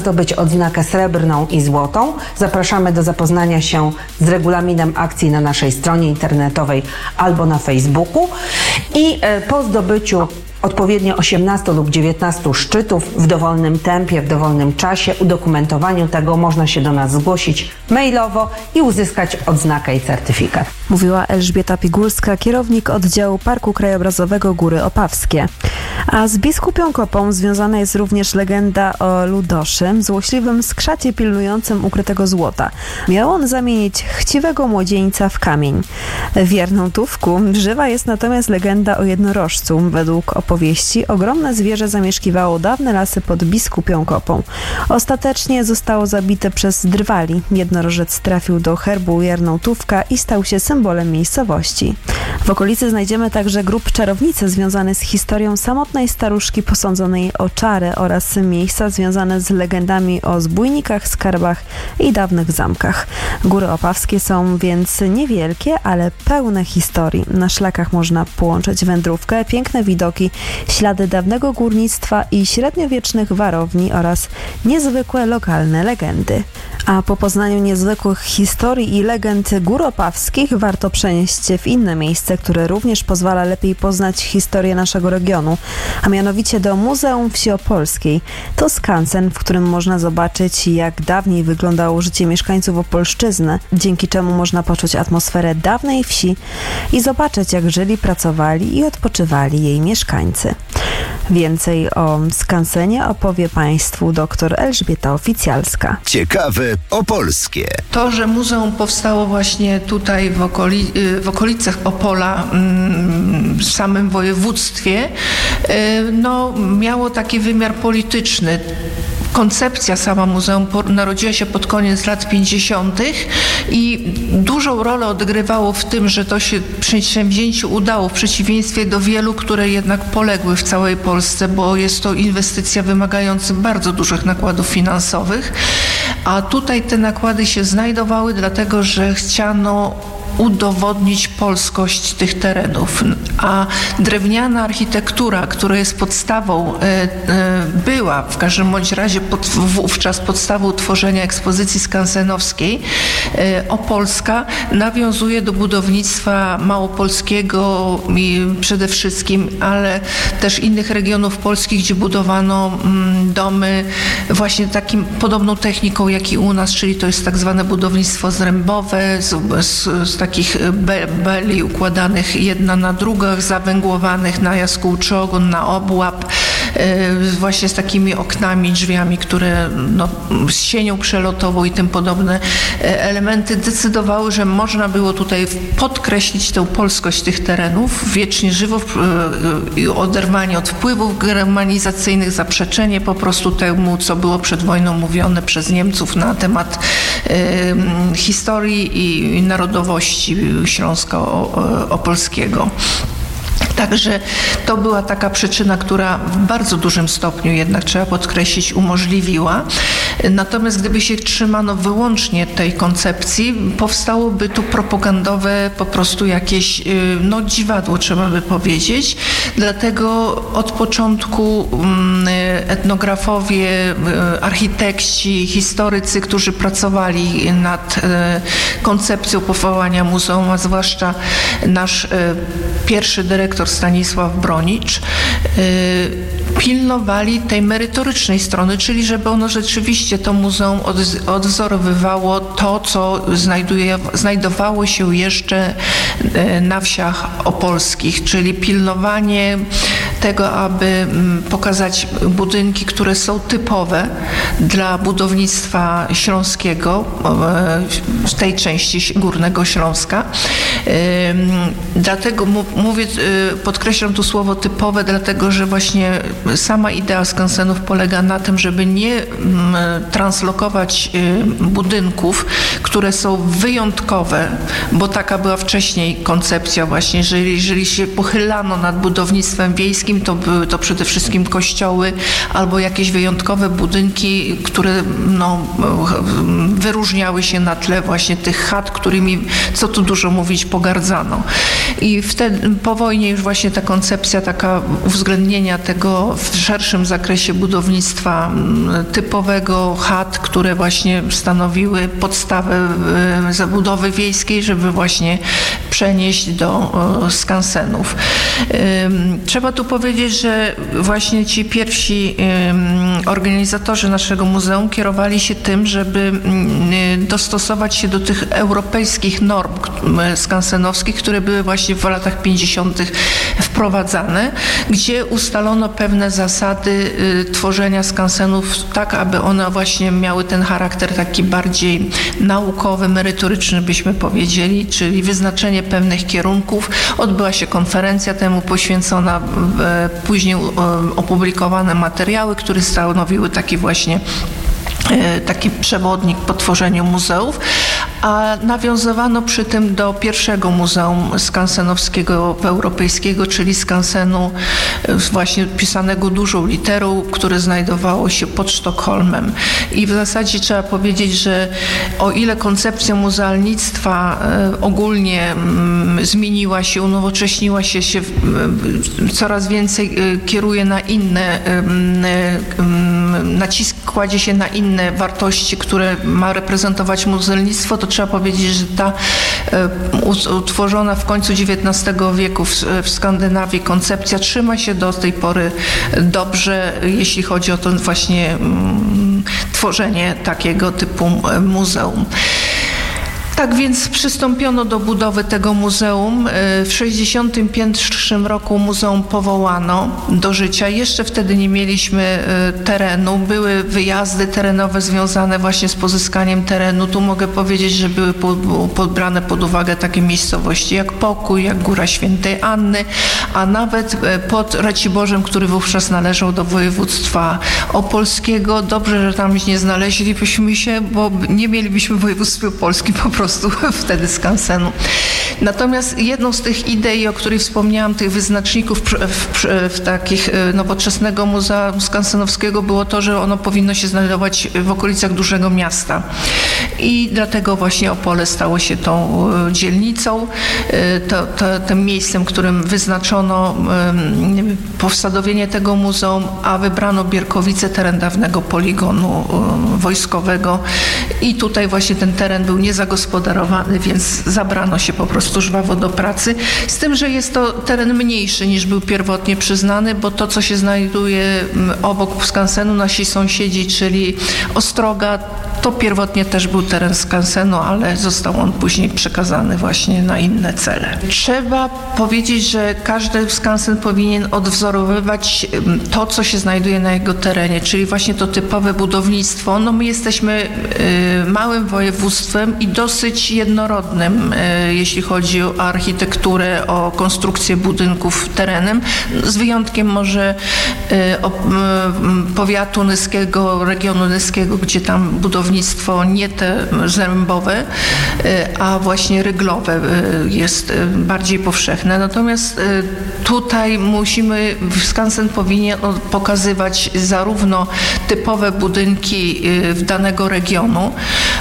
zdobyć odznakę srebrną i złotą. Zapraszamy do zapoznania się z regulaminem akcji na naszej stronie internetowej albo na Facebooku. I po zdobyciu odpowiednio osiemnastu lub dziewiętnastu szczytów w dowolnym tempie, w dowolnym czasie, udokumentowaniu tego można się do nas zgłosić mailowo i uzyskać odznakę i certyfikat. Mówiła Elżbieta Pigulska, kierownik oddziału Parku Krajobrazowego Góry Opawskie. A z Biskupią Kopą związana jest również legenda o Ludoszy, złośliwym skrzacie pilnującym ukrytego złota. Miał on zamienić chciwego młodzieńca w kamień. W Jarnołtówku żywa jest natomiast legenda o jednorożcu. Według opowieści ogromne zwierzę zamieszkiwało dawne lasy pod Biskupią Kopą. Ostatecznie zostało zabite przez drwali. Jednorożec trafił do herbu Jarnołtówka i stał się symbolem miejscowości. W okolicy znajdziemy także grób czarownicy związany z historią samotnej staruszki posądzonej o czary oraz miejsca związane z legendami o zbójnikach, skarbach i dawnych zamkach. Góry Opawskie są więc niewielkie, ale pełne historii. Na szlakach można połączyć wędrówkę, piękne widoki, ślady dawnego górnictwa i średniowiecznych warowni oraz niezwykłe lokalne legendy. A po poznaniu niezwykłych historii i legend Gór Opawskich warto przenieść się w inne miejsce, które również pozwala lepiej poznać historię naszego regionu, a mianowicie do Muzeum Wsi Opolskiej. To skansen, w którym można zobaczyć, jak dawniej wyglądało życie mieszkańców Opolszczyzny, dzięki czemu można poczuć atmosferę dawnej wsi i zobaczyć, jak żyli, pracowali i odpoczywali jej mieszkańcy. Więcej o skansenie opowie Państwu dr Elżbieta Oficjalska. Ciekawe opolskie. To, że muzeum powstało właśnie tutaj w, okoli, w okolicach Opola, w samym województwie, no, miało taki wymiar polityczny. Koncepcja sama muzeum narodziła się pod koniec lat pięćdziesiątych i dużą rolę odgrywało w tym, że to się przedsięwzięciu udało, w przeciwieństwie do wielu, które jednak poległy w całej Polsce, bo jest to inwestycja wymagająca bardzo dużych nakładów finansowych, a tutaj te nakłady się znajdowały, dlatego że chciano udowodnić polskość tych terenów. A drewniana architektura, która jest podstawą, była w każdym bądź razie pod, wówczas podstawą tworzenia ekspozycji skansenowskiej, opolska nawiązuje do budownictwa małopolskiego i przede wszystkim, ale też innych regionów polskich, gdzie budowano domy właśnie takim podobną techniką, jak i u nas, czyli to jest tak zwane budownictwo zrębowe, z, z, z takich be, beli układanych jedna na drugą, zawęgłowanych na jaskółczy ogon, na obłap, yy, właśnie z takimi oknami, drzwiami, które no, z sienią przelotową i tym podobne elementy decydowały, że można było tutaj podkreślić tę polskość tych terenów, wiecznie żywo, yy, oderwanie od wpływów germanizacyjnych, zaprzeczenie po prostu temu, co było przed wojną mówione przez Niemców na temat yy, historii i narodowości Śląska Opolskiego. Także to była taka przyczyna, która w bardzo dużym stopniu jednak, trzeba podkreślić, umożliwiła. Natomiast gdyby się trzymano wyłącznie tej koncepcji, powstałoby tu propagandowe po prostu jakieś no, dziwadło, trzeba by powiedzieć. Dlatego od początku etnografowie, architekci, historycy, którzy pracowali nad koncepcją powołania muzeum, a zwłaszcza nasz pierwszy dyrektor Stanisław Bronicz, pilnowali tej merytorycznej strony, czyli żeby ono rzeczywiście, to muzeum odwzorowywało to, co znajduje, znajdowało się jeszcze na wsiach opolskich, czyli pilnowanie tego, aby pokazać budynki, które są typowe dla budownictwa śląskiego, w tej części Górnego Śląska. Dlatego mówię, podkreślam tu słowo typowe, dlatego że właśnie sama idea skansenów polega na tym, żeby nie translokować budynków, które są wyjątkowe, bo taka była wcześniej koncepcja właśnie, że jeżeli się pochylano nad budownictwem wiejskim, europejskim, to były to przede wszystkim kościoły albo jakieś wyjątkowe budynki, które no, wyróżniały się na tle właśnie tych chat, którymi, co tu dużo mówić, pogardzano. I wtedy, po wojnie już właśnie ta koncepcja taka uwzględnienia tego w szerszym zakresie budownictwa typowego chat, które właśnie stanowiły podstawę zabudowy wiejskiej, żeby właśnie przenieść do skansenów. Trzeba tu powiedzieć, że właśnie ci pierwsi organizatorzy naszego muzeum kierowali się tym, żeby dostosować się do tych europejskich norm skansenowskich, które były właśnie w latach pięćdziesiątych wprowadzane, gdzie ustalono pewne zasady tworzenia skansenów tak, aby one właśnie miały ten charakter taki bardziej naukowy, merytoryczny byśmy powiedzieli, czyli wyznaczenie pewnych kierunków. Odbyła się konferencja temu poświęcona, później opublikowane materiały, które stanowiły taki właśnie taki przewodnik po tworzeniu muzeów, a nawiązywano przy tym do pierwszego muzeum skansenowskiego europejskiego, czyli skansenu właśnie pisanego dużą literą, które znajdowało się pod Sztokholmem. I w zasadzie trzeba powiedzieć, że o ile koncepcja muzealnictwa ogólnie zmieniła się, unowocześniła się, się coraz więcej kieruje na inne, nacisk kładzie się na inne wartości, które ma reprezentować muzealnictwo, to trzeba powiedzieć, że ta utworzona w końcu dziewiętnastego wieku w, w Skandynawii koncepcja trzyma się do tej pory dobrze, jeśli chodzi o to właśnie mm, tworzenie takiego typu muzeum. Tak więc przystąpiono do budowy tego muzeum. W sześćdziesiątym pierwszym roku muzeum powołano do życia. Jeszcze wtedy nie mieliśmy terenu. Były wyjazdy terenowe związane właśnie z pozyskaniem terenu. Tu mogę powiedzieć, że były pobrane pod uwagę takie miejscowości jak Pokój, jak Góra Świętej Anny, a nawet pod Raciborzem, który wówczas należał do województwa opolskiego. Dobrze, że tam nie znaleźlibyśmy się, bo nie mielibyśmy w województwie opolskim po prostu wtedy skansenu. Natomiast jedną z tych idei, o której wspomniałam, tych wyznaczników w, w, w takich nowoczesnego Muzeum Skansenowskiego było to, że ono powinno się znajdować w okolicach dużego miasta. I dlatego właśnie Opole stało się tą dzielnicą, to, to, tym miejscem, którym wyznaczono powsadowienie tego muzeum, a wybrano Bierkowice, teren dawnego poligonu wojskowego. I tutaj właśnie ten teren był niezagospodarowany, więc zabrano się po prostu żwawo do pracy. Z tym, że jest to teren mniejszy niż był pierwotnie przyznany, bo to, co się znajduje obok skansenu, nasi sąsiedzi, czyli Ostroga, to pierwotnie też był teren skansenu, ale został on później przekazany właśnie na inne cele. Trzeba powiedzieć, że każdy skansen powinien odwzorowywać to, co się znajduje na jego terenie, czyli właśnie to typowe budownictwo. No my jesteśmy y, małym województwem i dosyć jednorodnym, y, jeśli chodzi o architekturę, o konstrukcję budynków terenem, z wyjątkiem może y, o, y, powiatu nyskiego, regionu nyskiego, gdzie tam budownictwo nie te zrębowe, y, a właśnie ryglowe y, jest y, bardziej powszechne. Natomiast y, tutaj musimy, skansen powinien pokazywać zarówno typowe budynki y, w danego regionu,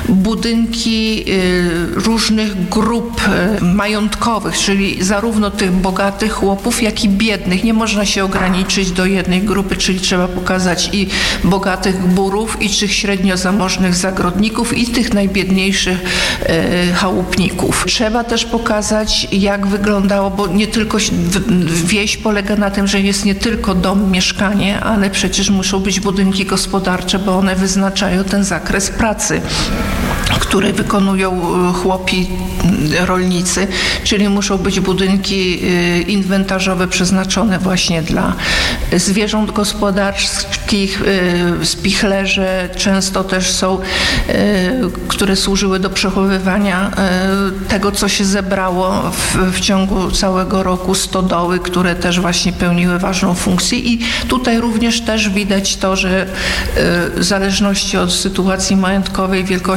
budynki y, różnych grup y, majątkowych, czyli zarówno tych bogatych chłopów, jak i biednych. Nie można się ograniczyć do jednej grupy, czyli trzeba pokazać i bogatych górów, i tych średnio zamożnych zagrodników, i tych najbiedniejszych y, chałupników. Trzeba też pokazać, jak wyglądało, bo nie tylko wieś polega na tym, że jest nie tylko dom, mieszkanie, ale przecież muszą być budynki gospodarcze, bo one wyznaczają ten zakres pracy, które wykonują chłopi, rolnicy, czyli muszą być budynki inwentarzowe przeznaczone właśnie dla zwierząt gospodarskich, spichlerze często też są, które służyły do przechowywania tego, co się zebrało w, w ciągu całego roku, stodoły, które też właśnie pełniły ważną funkcję. I tutaj również też widać to, że w zależności od sytuacji majątkowej, wielkości ziemi,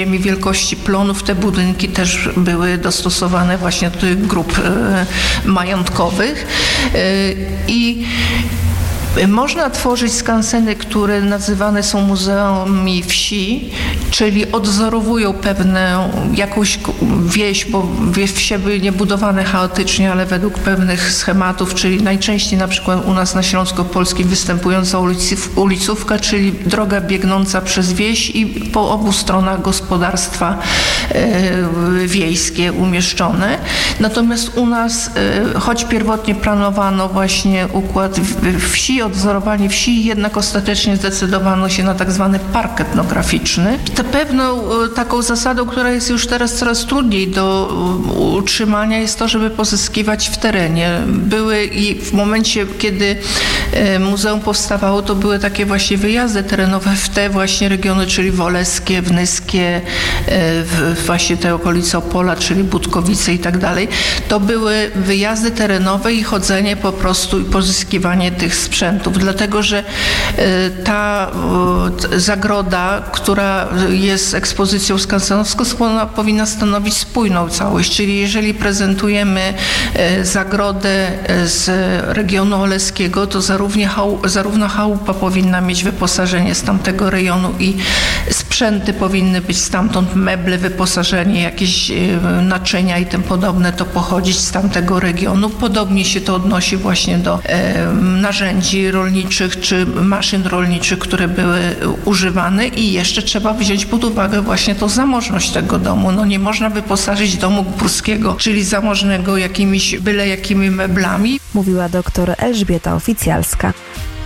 ziemi, wielkości plonów. Te budynki też były dostosowane właśnie do tych grup y, majątkowych. Y, I można tworzyć skanseny, które nazywane są muzeami wsi, czyli odwzorowują pewną jakąś wieś, bo wsie były niebudowane chaotycznie, ale według pewnych schematów, czyli najczęściej na przykład u nas na Śląsku Polskim występująca ulicówka, czyli droga biegnąca przez wieś i po obu stronach gospodarstwa e, wiejskie umieszczone. Natomiast u nas, e, choć pierwotnie planowano właśnie układ wsi, odwzorowanie wsi, jednak ostatecznie zdecydowano się na tak zwany park etnograficzny. To pewną taką zasadą, która jest już teraz coraz trudniej do utrzymania, jest to, żeby pozyskiwać w terenie. Były i w momencie, kiedy muzeum powstawało, to były takie właśnie wyjazdy terenowe w te właśnie regiony, czyli woleskie, wnyskie, właśnie te okolice Opola, czyli Budkowice i tak dalej. To były wyjazdy terenowe i chodzenie po prostu i pozyskiwanie tych sprzętów. Dlatego, że ta zagroda, która jest ekspozycją skansenowską, ona powinna stanowić spójną całość. Czyli jeżeli prezentujemy zagrodę z regionu oleskiego, to zarówno, zarówno chałupa powinna mieć wyposażenie z tamtego rejonu i sprzęty powinny być stamtąd, meble, wyposażenie, jakieś naczynia i tym podobne, to pochodzić z tamtego regionu. Podobnie się to odnosi właśnie do narzędzi rolniczych czy maszyn rolniczych, które były używane i jeszcze trzeba wziąć pod uwagę właśnie tą zamożność tego domu. No nie można wyposażyć domu górskiego, czyli zamożnego jakimiś byle jakimi meblami. Mówiła doktor Elżbieta Oficjalska.